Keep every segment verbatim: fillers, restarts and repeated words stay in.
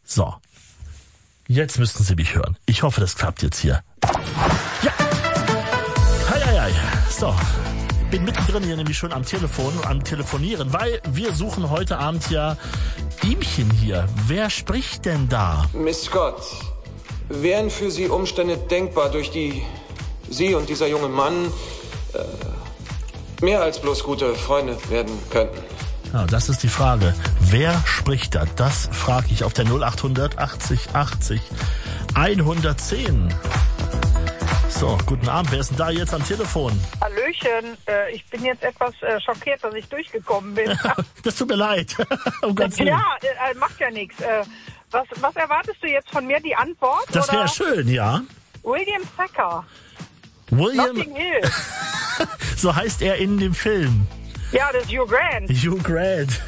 So. Jetzt müssten Sie mich hören. Ich hoffe, das klappt jetzt hier. Ja. Hei, hei, hei. So. Bin mittendrin hier nämlich schon am Telefon, am Telefonieren, weil wir suchen heute Abend ja Ihmchen hier. Wer spricht denn da? Miss Scott, wären für Sie Umstände denkbar, durch die Sie und dieser junge Mann äh, mehr als bloß gute Freunde werden könnten? Ja, das ist die Frage. Wer spricht da? Das frage ich auf der null acht achtzig achtzig hundertzehn. So, guten Abend. Wer ist denn da jetzt am Telefon? Hallöchen. Äh, ich bin jetzt etwas äh, schockiert, dass ich durchgekommen bin. Das tut mir leid. Um Gottes Willen. Ja, äh, macht ja nichts. Äh, was, was erwartest du jetzt von mir, die Antwort? Das wäre schön, ja. William Thacker. William. Notting Hill. So heißt er in dem Film. Ja, das ist Hugh Grant. Hugh Grant.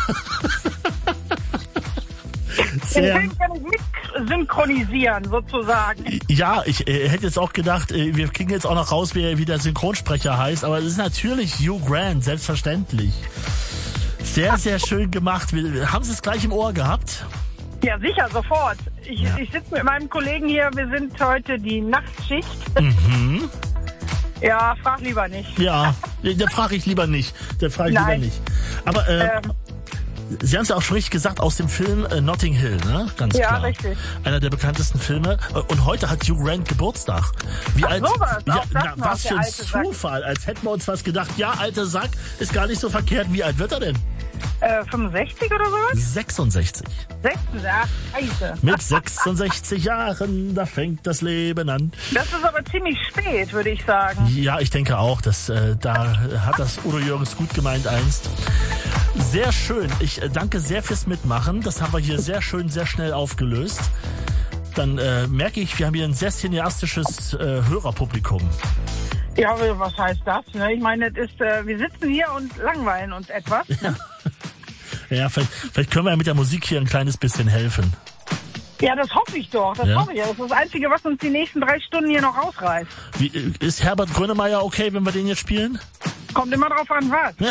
Den Film kann ich mit synchronisieren, sozusagen. Ja, ich äh, hätte jetzt auch gedacht, äh, wir kriegen jetzt auch noch raus, wie, wie der Synchronsprecher heißt, aber es ist natürlich Hugh Grant, selbstverständlich. Sehr, sehr schön gemacht. Wir, haben Sie es gleich im Ohr gehabt? Ja, sicher, sofort. Ich, Ja. ich sitze mit meinem Kollegen hier, wir sind heute die Nachtschicht. Mhm. Ja, frag lieber nicht. Ja, da frage ich lieber nicht. Da frage ich Nein. lieber nicht. Aber äh, Ähm, Sie haben es ja auch schon richtig gesagt, aus dem Film äh, Notting Hill, ne? Ganz Ja, klar. richtig. Einer der bekanntesten Filme. Äh, Und heute hat Hugh Grant Geburtstag. Wie Ach, alt, sowas, ja, auch das na, noch, was der für ein alte Sack. Zufall. Als hätten wir uns was gedacht. Ja, alter Sack ist gar nicht so verkehrt. Wie alt wird er denn? äh, fünfundsechzig oder sowas? sechsundsechzig. sechzehn, ach, scheiße. Mit sechsundsechzig Jahren, da fängt das Leben an. Das ist aber ziemlich spät, würde ich sagen. Ja, ich denke auch, dass äh, da hat das Udo Jürgens gut gemeint einst. Sehr schön. Ich äh, danke sehr fürs Mitmachen. Das haben wir hier sehr schön, sehr schnell aufgelöst. Dann äh, merke ich, wir haben hier ein sehr cineastisches äh, Hörerpublikum. Ja, aber was heißt das? Ne? Ich meine, das ist, äh, wir sitzen hier und langweilen uns etwas. Ja, vielleicht, vielleicht können wir ja mit der Musik hier ein kleines bisschen helfen. Ja, das hoffe ich doch. Das Ja? hoffe ich. Das ist das Einzige, was uns die nächsten drei Stunden hier noch rausreißt. Wie, äh, ist Herbert Grönemeyer okay, wenn wir den jetzt spielen? Kommt immer drauf an, was.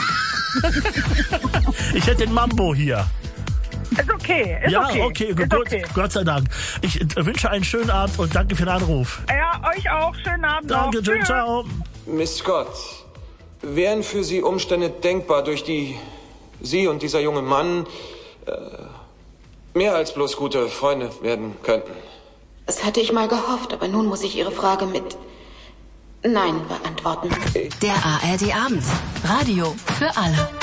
Ich hätte den Mambo hier. Ist okay, ist Ja, okay. okay, ist gut, okay. Gott sei Dank. Ich äh, wünsche einen schönen Abend und danke für den Anruf. Ja, euch auch. Schönen Abend Danke, noch. tschüss, Tschüss. ciao. Miss Scott, wären für Sie Umstände denkbar, durch die Sie und dieser junge Mann äh, mehr als bloß gute Freunde werden könnten? Das hatte ich mal gehofft, aber nun muss ich Ihre Frage mit Nein beantworten. Der A R D Abend. Radio für alle.